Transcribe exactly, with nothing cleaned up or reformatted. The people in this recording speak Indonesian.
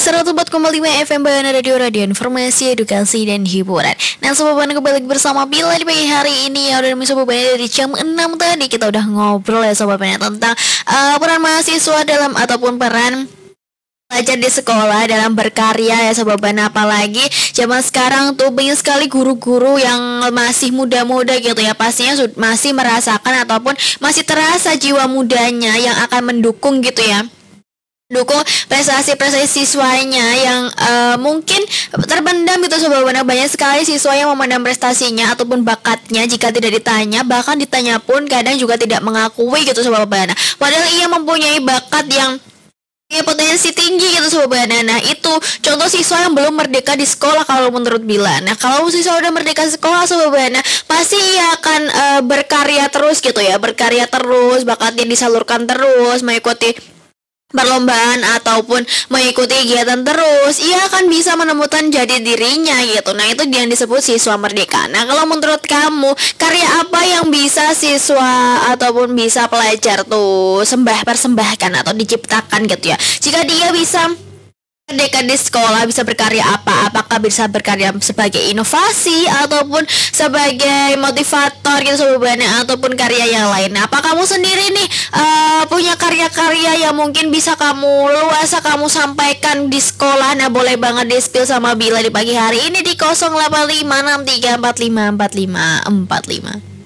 seratus empat koma lima F M Bayana Radio, Radio Informasi, Edukasi, dan Hiburan. Nah Sobat Bayana, kembali balik bersama Bila di pagi hari ini. Ya udah demi Sobat Bayana, dari jam enam tadi kita udah ngobrol ya Sobat Bayana tentang uh, peran mahasiswa dalam ataupun peran belajar di sekolah dalam berkarya ya Sobat Bayana. Apalagi zaman sekarang tuh banyak sekali guru-guru yang masih muda-muda gitu ya, pastinya masih merasakan ataupun masih terasa jiwa mudanya yang akan mendukung gitu ya, dukung prestasi-prestasi siswanya yang uh, mungkin terpendam gitu Sobat Bayana. Banyak sekali siswa yang memendam prestasinya ataupun bakatnya jika tidak ditanya, bahkan ditanya pun kadang juga tidak mengakui gitu Sobat Bayana, padahal ia mempunyai bakat yang punya potensi tinggi gitu Sobat Bayana. Nah itu contoh siswa yang belum merdeka di sekolah kalau menurut Bila. Nah kalau siswa udah merdeka di sekolah Sobat Bayana, pasti ia akan uh, berkarya terus gitu ya, berkarya terus, bakatnya disalurkan terus, mengikuti perlombaan ataupun mengikuti kegiatan terus, ia akan bisa menemukan jati dirinya gitu. Nah itu yang disebut siswa merdeka. Nah kalau menurut kamu, karya apa yang bisa siswa ataupun bisa pelajar tuh sembah persembahkan atau diciptakan gitu ya, jika dia bisa merdeka di sekolah, bisa berkarya apa? Apakah bisa berkarya sebagai inovasi ataupun sebagai motivator gitu Sobat Bayana, ataupun karya yang lain? Nah, apa kamu sendiri nih uh, punya karya-karya yang mungkin bisa kamu luasa kamu sampaikan di sekolah? Nah boleh banget di spill sama Bila di pagi hari ini di nol delapan lima enam tiga empat lima empat lima empat lima.